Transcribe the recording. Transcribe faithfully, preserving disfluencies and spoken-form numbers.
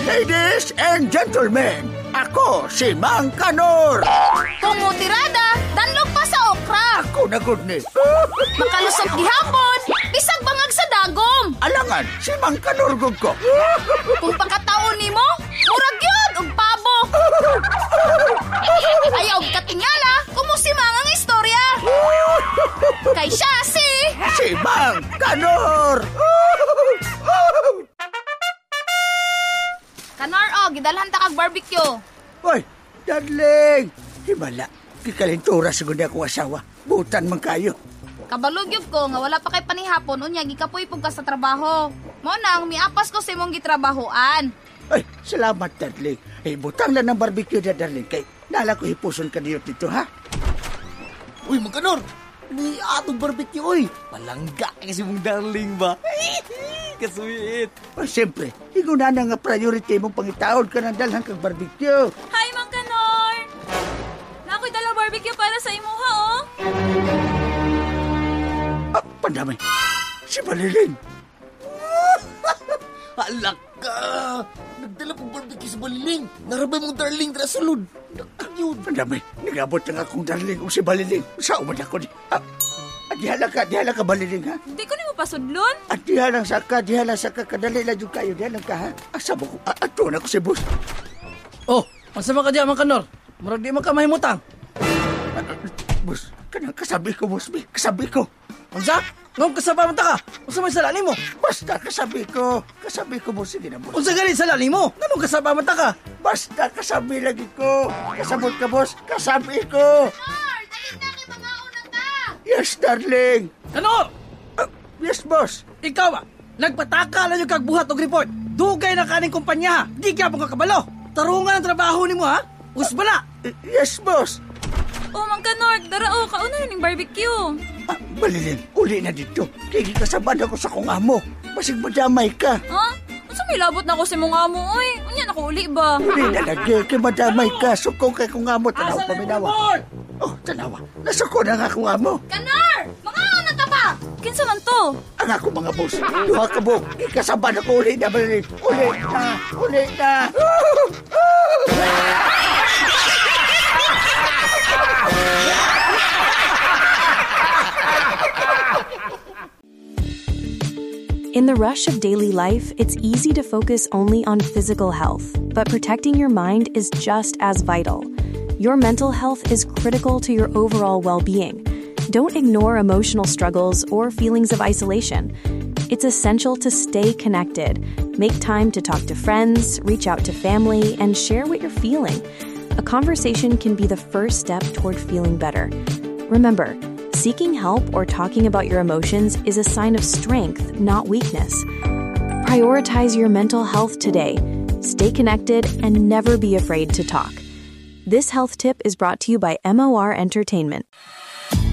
Ladies and gentlemen, ako si Mang Kanor. Tumutirada, danlog pa sa okra. Ako na good ni. Makalusot gihapon, bisag bangag sa dagom. Alangan, si Mang Kanor gud ko. Kung pagkataon nimo, murag yun og pabo. Ayaw katingala, kumusimang ang istorya. Kay siya si... Si Mang Kanor. Kanor, oh, gidalhan ta kag barbecue. Hoy, darling. Himala, kikalintura sigod akong asawa. Butan man kayo. Kabalugyog ko nga wala pa kay panihapon unya gikapoy pug ka sa trabaho. Mo nang miapas ko sa imong gitrabahoan. Ay, salamat, darling. Eh, butang lang ng barbecue na, darling. Kay nala ko hipuson ka niyo dito, ha? Uy, Mang Kanor, ni atong barbecue, uy. Palangga kasi mong darling ba? Kasuit. O, siyempre, higuna na nga priority mong pangitaon ka ng dalhan kang barbecue. Hi, Mang Kanor! Nako'y dala barbecue para sa imuha, oh. Ah, pandamay. Si Balilin. Halak ka! Nagdala pong barbecue sa Baliling. Narabay mong darling tara sulod. Nakayun. Pandamay, nagabot na nga akong darling o si Balilin. Sa umad ako ni. Ah, at dihala ka, dihala ka Balilin, ha? Hindi ko ni mo pasudlon. At dihala sa ka, dihala sa ka, kadali lang yung kayo, dihala ka, ha? Asabo ko, ah, ato na ko si boss. Oh, masama ka diyan, Mang Kanor. Murag di man ka mahimutang. Ah, ah, boss, kanang kasabi ko, boss, kasabi ko. Unsa? Ngong kasaba man ta ka? Unsa may salali mo? Basta kasabi ko, kasabi ko, boss, sige na, boss. Unsa gali salali mo? Nganong kasaba man ta ka? Basta kasabi lagi ko. Kasabot ka, boss, kasabi ko. Kanor, dali na kay mga ta. Yes, darling. Kanor! Ah, yes, boss. Ikaw ah, nagpataka lang yung kagbuhat og report. Dugay na kaning kumpanya, di kaya pong kakabalo. Tarungan ang trabaho ni mo ha? Usba na! Y- yes, boss. Oh, Mang Kanor, dara o, kauna rin yung barbecue. Ah, Balilin, uli na dito. Kaya kasabad ako sa kong amo. Basig madamay ka. Ha? Unsa may labot na ako sa mong amo, oy? Unya na ko uli ba? Uli na lagi, kaya madamay ka. Sukong kay kong amo, tanaw Asa na yung paminawa. report? Oh, tanawa. Nasuko na nga kong amo. Kanor, mga na ta ba? Kinsa man to? Ang ako mga boss. Duha ka buk. Ikasabad ako uli na, Balilin. Uli na, uli na. In the rush of daily life, it's easy to focus only on physical health, but protecting your mind is just as vital. Your mental health is critical to your overall well-being. Don't ignore emotional struggles or feelings of isolation. It's essential to stay connected. Make time to talk to friends, reach out to family, and share what you're feeling. A conversation can be the first step toward feeling better. Remember, seeking help or talking about your emotions is a sign of strength, not weakness. Prioritize your mental health today. Stay connected and never be afraid to talk. This health tip is brought to you by M O R Entertainment.